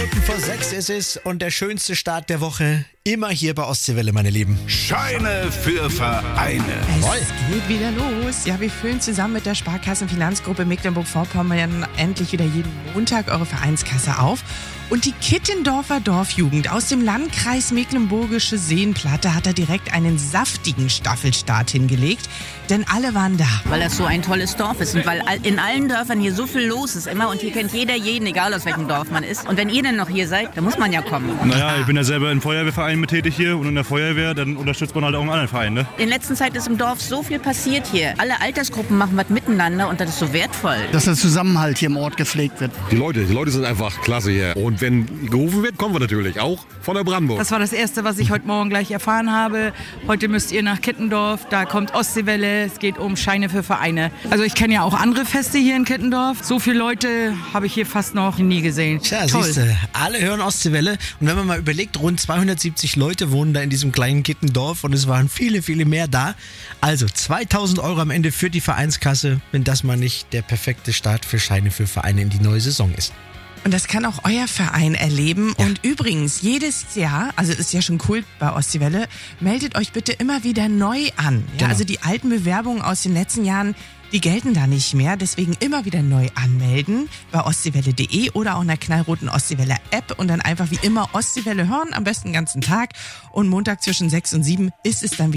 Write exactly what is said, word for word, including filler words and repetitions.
Minuten vor sechs ist es und der schönste Start der Woche immer hier bei Ostseewelle, meine Lieben. Scheine für Vereine. Es geht wieder los. Ja, wir füllen zusammen mit der Sparkassenfinanzgruppe Mecklenburg-Vorpommern endlich wieder jeden Montag eure Vereinskasse auf. Und die Kittendorfer Dorfjugend aus dem Landkreis Mecklenburgische Seenplatte hat da direkt einen saftigen Staffelstart hingelegt, denn alle waren da. Weil das so ein tolles Dorf ist und weil in allen Dörfern hier so viel los ist immer und hier kennt jeder jeden, egal aus welchem Dorf man ist. Und wenn ihr dann noch hier seid, dann muss man ja kommen. Naja, ich bin ja selber im Feuerwehrverein mit tätig hier und in der Feuerwehr, dann unterstützt man halt auch einen anderen Verein, ne? In letzter Zeit ist im Dorf so viel passiert hier. Alle Altersgruppen machen was miteinander und das ist so wertvoll. Dass der Zusammenhalt hier im Ort gepflegt wird. Die Leute, die Leute sind einfach klasse hier. Und wenn gerufen wird, kommen wir natürlich, auch von der Brandenburg. Das war das Erste, was ich heute Morgen gleich erfahren habe. Heute müsst ihr nach Kittendorf, da kommt Ostseewelle, es geht um Scheine für Vereine. Also ich kenne ja auch andere Feste hier in Kittendorf. So viele Leute habe ich hier fast noch nie gesehen. Tja, Toll. siehste, alle hören Ostseewelle. Und wenn man mal überlegt, rund zweihundertsiebzig Leute wohnen da in diesem kleinen Kittendorf und es waren viele, viele mehr da. Also zweitausend Euro am Ende für die Vereinskasse, wenn das mal nicht der perfekte Start für Scheine für Vereine in die neue Saison ist. Und das kann auch euer Verein erleben. Ja. Und übrigens, jedes Jahr, also ist ja schon cool bei Ostseewelle, meldet euch bitte immer wieder neu an. Ja, genau. Also die alten Bewerbungen aus den letzten Jahren, die gelten da nicht mehr. Deswegen immer wieder neu anmelden bei ostseewelle punkt de oder auch in der knallroten Ostseewelle App und dann einfach wie immer Ostseewelle hören, am besten den ganzen Tag. Und Montag zwischen sechs und sieben ist es dann wieder